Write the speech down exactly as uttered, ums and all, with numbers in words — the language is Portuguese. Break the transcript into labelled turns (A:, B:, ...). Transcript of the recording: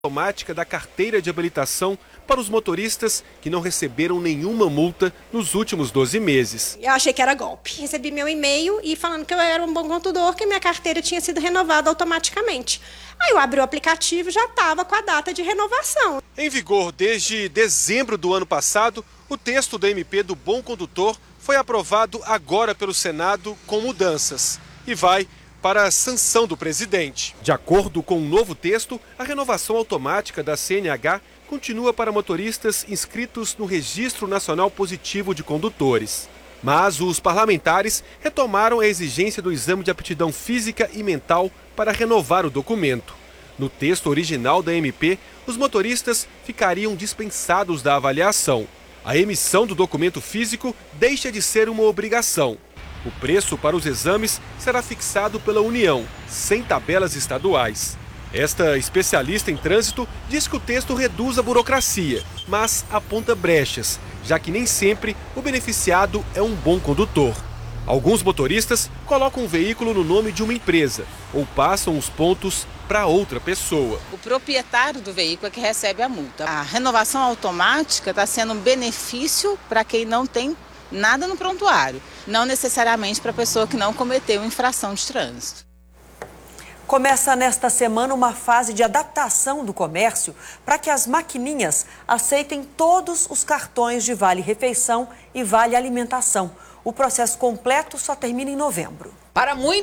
A: automática da carteira de habilitação para os motoristas que não receberam nenhuma multa nos últimos doze meses.
B: Eu achei que era golpe. Recebi meu e-mail e falando que eu era um bom condutor, que minha carteira tinha sido renovada automaticamente. Aí eu abri o aplicativo e já estava com a data de renovação.
A: Em vigor desde dezembro do ano passado, o texto do M P do Bom Condutor foi aprovado agora pelo Senado com mudanças e vai para a sanção do presidente. De acordo com o novo texto, a renovação automática da C N H continua para motoristas inscritos no Registro Nacional Positivo de Condutores. Mas os parlamentares retomaram a exigência do exame de aptidão física e mental para renovar o documento. No texto original da M P, os motoristas ficariam dispensados da avaliação. A emissão do documento físico deixa de ser uma obrigação. O preço para os exames será fixado pela União, sem tabelas estaduais. Esta especialista em trânsito diz que o texto reduz a burocracia, mas aponta brechas, já que nem sempre o beneficiado é um bom condutor. Alguns motoristas colocam o veículo no nome de uma empresa ou passam os pontos para outra pessoa.
C: O proprietário do veículo é que recebe a multa. A renovação automática está sendo um benefício para quem não tem nada no prontuário, não necessariamente para a pessoa que não cometeu infração de trânsito.
D: Começa nesta semana uma fase de adaptação do comércio para que as maquininhas aceitem todos os cartões de Vale Refeição e Vale Alimentação. O processo completo só termina em novembro.
E: Para muitos